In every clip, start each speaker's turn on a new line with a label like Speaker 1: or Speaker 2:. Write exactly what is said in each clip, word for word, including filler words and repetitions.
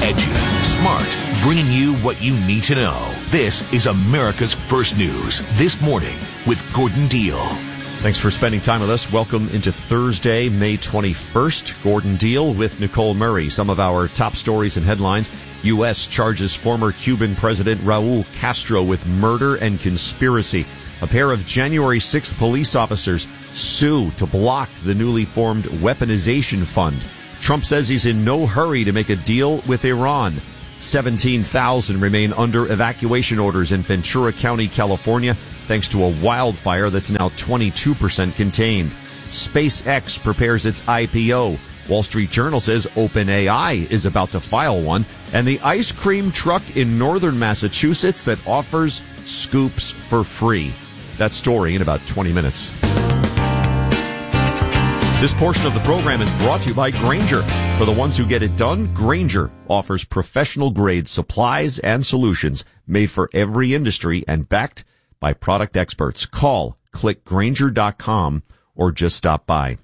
Speaker 1: Edgy, smart, bringing you what you need to know. This is America's First News This Morning with Gordon Deal.
Speaker 2: Thanks for spending time with us. Welcome into Thursday, May twenty-first. Gordon Deal with Nicole Murray. Some of our top stories and headlines. U S charges former Cuban President Raul Castro with murder and conspiracy. A pair of January sixth police officers sue to block the newly formed weaponization fund. Trump says he's in no hurry to make a deal with Iran. seventeen thousand remain under evacuation orders in Ventura County, California, thanks to a wildfire that's now twenty-two percent contained. SpaceX prepares its I P O. Wall Street Journal says OpenAI is about to file one. And the ice cream truck in northern Massachusetts that offers scoops for free. That story in about twenty minutes. This portion of the program is brought to you by Grainger. For the ones who get it done, Grainger offers professional-grade supplies and solutions made for every industry and backed by product experts. Call, click Grainger dot com, or just stop by.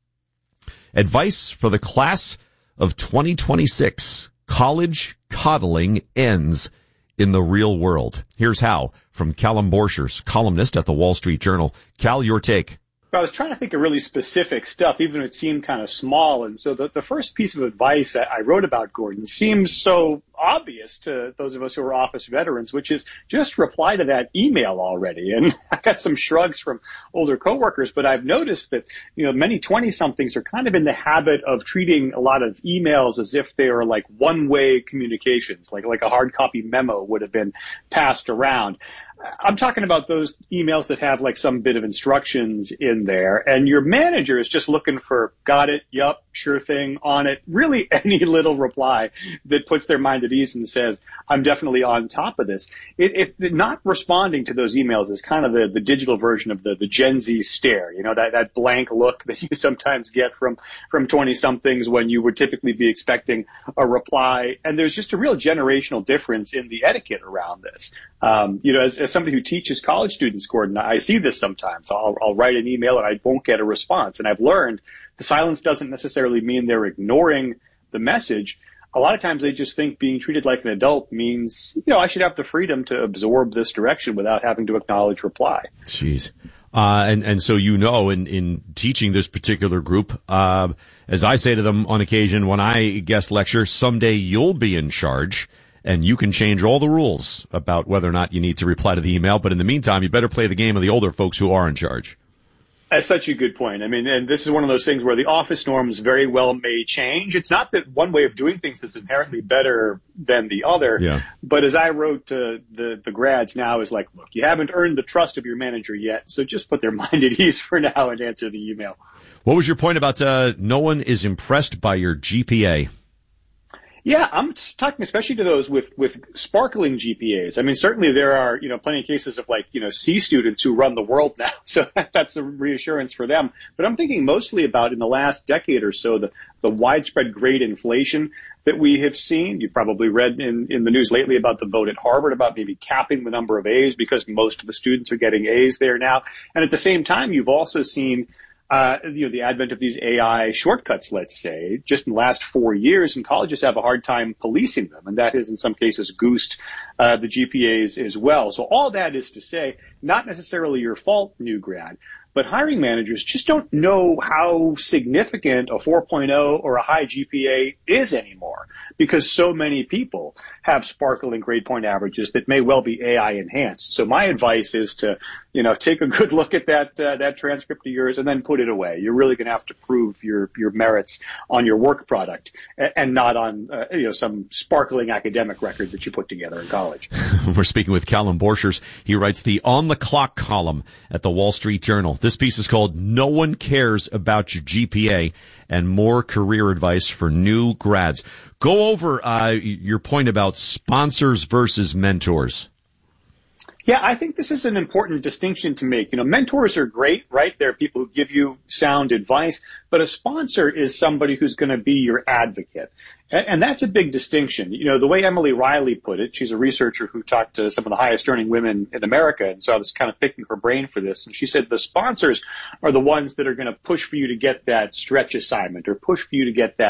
Speaker 2: Advice for the class of twenty twenty-six. College coddling ends in the real world. Here's how from Callum Borchers, columnist at the Wall Street Journal. Cal, your take.
Speaker 3: I was trying to think of really specific stuff, even if it seemed kind of small. And so the, the first piece of advice I wrote about, Gordon, seems so obvious to those of us who are office veterans, which is just reply to that email already. And I got some shrugs from older coworkers, but I've noticed that, you know, many twenty-somethings are kind of in the habit of treating a lot of emails as if they are like one-way communications, like, like a hard copy memo would have been passed around. I'm talking about those emails that have like some bit of instructions in there, and your manager is just looking for got it, yup, sure thing, on it, really any little reply that puts their mind at ease and says, I'm definitely on top of this. It, it not responding to those emails is kind of the, the digital version of the, the Gen Z stare, you know, that, that blank look that you sometimes get from, from twenty-somethings when you would typically be expecting a reply. And there's just a real generational difference in the etiquette around this. Um, you know, as, as somebody who teaches college students, Gordon, I see this sometimes. I'll, I'll write an email and I won't get a response. And I've learned the silence doesn't necessarily mean they're ignoring the message. A lot of times they just think being treated like an adult means, you know, I should have the freedom to absorb this direction without having to acknowledge reply.
Speaker 2: Jeez. Uh, and, and so, you know, in, in teaching this particular group, uh, as I say to them on occasion when I guest lecture, someday you'll be in charge. And you can change all the rules about whether or not you need to reply to the email. But in the meantime, you better play the game of the older folks who are in charge.
Speaker 3: That's such a good point. I mean, and this is one of those things where the office norms very well may change. It's not that one way of doing things is inherently better than the other.
Speaker 2: Yeah.
Speaker 3: But as I wrote to the, the grads now is like, look, you haven't earned the trust of your manager yet. So just put their mind at ease for now and answer the email.
Speaker 2: What was your point about uh, no one is impressed by your G P A?
Speaker 3: Yeah, I'm talking especially to those with, with sparkling G P As. I mean, certainly there are, you know, plenty of cases of like, you know, C students who run the world now. So that's a reassurance for them. But I'm thinking mostly about in the last decade or so, the, the widespread grade inflation that we have seen. You've probably read in, in the news lately about the vote at Harvard about maybe capping the number of A's because most of the students are getting A's there now. And at the same time, you've also seen Uh, you know, the advent of these A I shortcuts, let's say, just in the last four years, and colleges have a hard time policing them. And that has, in some cases, goosed uh, the G P As as well. So all that is to say, not necessarily your fault, new grad, but hiring managers just don't know how significant a four point oh or a high G P A is anymore because so many people have sparkling grade point averages that may well be A I enhanced. So my advice is to, you know, take a good look at that uh, that transcript of yours and then put it away. You're really going to have to prove your your merits on your work product and not on uh, you know some sparkling academic record that you put together in college.
Speaker 2: We're speaking with Callum Borchers. He writes the On the Clock column at the Wall Street Journal. This piece is called No One Cares About Your G P A and More Career Advice for New Grads. Go over uh, your point about sponsors versus mentors.
Speaker 3: Yeah, I think this is an important distinction to make. You know, mentors are great, right? They're people who give you sound advice, but a sponsor is somebody who's going to be your advocate. And that's a big distinction. You know, the way Emily Riley put it, she's a researcher who talked to some of the highest earning women in America. And so I was kind of picking her brain for this. And she said the sponsors are the ones that are going to push for you to get that stretch assignment or push for you to get that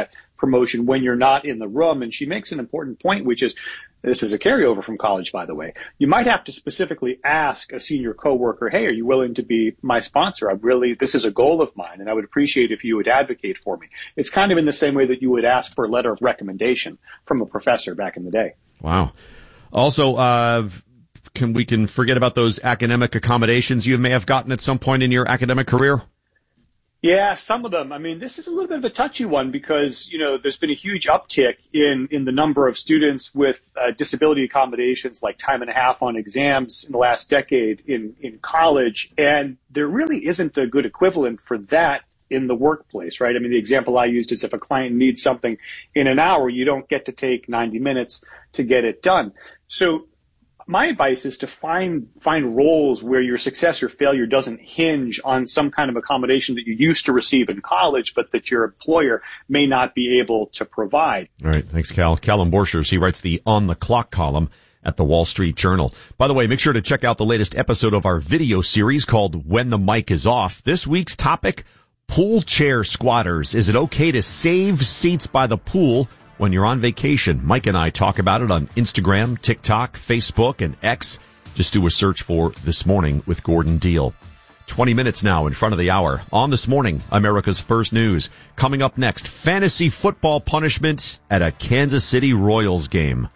Speaker 3: promotion when you're not in the room. And she makes an important point, which is, this is a carryover from college, by the way. You might have to specifically ask a senior coworker, hey, are you willing to be my sponsor? I really, this is a goal of mine, and I would appreciate if you would advocate for me. It's kind of in the same way that you would ask for a letter of recommendation from a professor back in the day.
Speaker 2: Wow. Also, uh, can we can forget about those academic accommodations you may have gotten at some point in your academic career?
Speaker 3: Yeah, some of them. I mean, this is a little bit of a touchy one because, you know, there's been a huge uptick in, in the number of students with uh, disability accommodations like time and a half on exams in the last decade in, in college. And there really isn't a good equivalent for that in the workplace, right? I mean, the example I used is if a client needs something in an hour, you don't get to take ninety minutes to get it done. So my advice is to find find roles where your success or failure doesn't hinge on some kind of accommodation that you used to receive in college, but that your employer may not be able to provide.
Speaker 2: All right. Thanks, Cal. Callum Borchers, he writes the On the Clock column at the Wall Street Journal. By the way, make sure to check out the latest episode of our video series called When the Mic is Off. This week's topic, pool chair squatters. Is it okay to save seats by the pool when you're on vacation? Mike and I talk about it on Instagram, TikTok, Facebook, and X. Just do a search for This Morning with Gordon Deal. twenty minutes now in front of the hour. On This Morning, America's First News. Coming up next, fantasy football punishment at a Kansas City Royals game.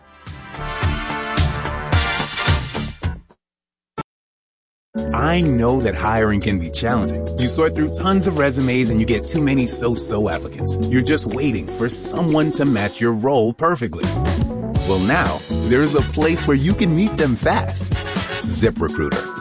Speaker 4: I know that hiring can be challenging. You sort through tons of resumes and you get too many so-so applicants. You're just waiting for someone to match your role perfectly. Well, now, there's a place where you can meet them fast. ZipRecruiter.